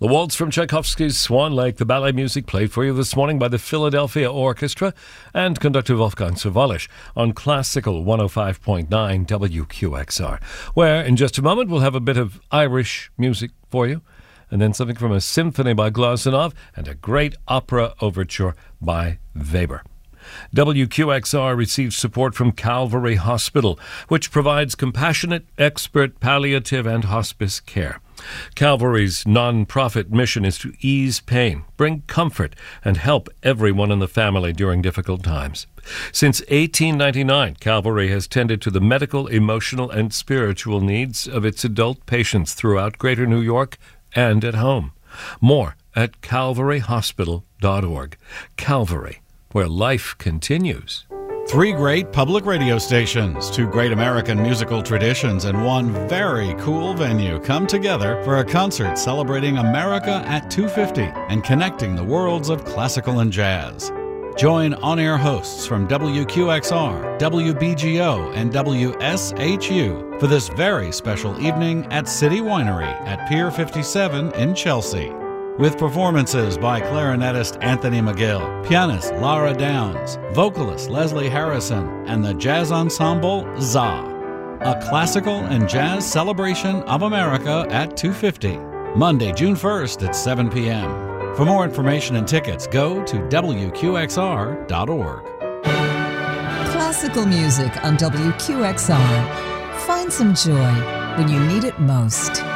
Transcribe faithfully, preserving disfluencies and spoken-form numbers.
The waltz from Tchaikovsky's Swan Lake, the ballet music played for you this morning by the Philadelphia Orchestra and conductor Wolfgang Sawallisch on Classical one oh five point nine W Q X R, where in just a moment we'll have a bit of Irish music for you, and then something from a symphony by Glazunov and a great opera overture by Weber. W Q X R receives support from Calvary Hospital, which provides compassionate, expert palliative and hospice care. Calvary's non-profit mission is to ease pain, bring comfort, and help everyone in the family during difficult times. Since eighteen ninety-nine, Calvary has tended to the medical, emotional, and spiritual needs of its adult patients throughout Greater New York and at home. More at calvary hospital dot org. Calvary, where life continues. Three great public radio stations, two great American musical traditions, and one very cool venue come together for a concert celebrating America at two fifty and connecting the worlds of classical and jazz. Join on-air hosts from W Q X R, W B G O, and W S H U for this very special evening at City Winery at Pier fifty-seven in Chelsea. With performances by clarinetist Anthony McGill, pianist Lara Downs, vocalist Leslie Harrison, and the jazz ensemble Za. A classical and jazz celebration of America at two fifty, Monday, June first at seven p.m. For more information and tickets, go to W Q X R dot org. Classical music on W Q X R. Find some joy when you need it most.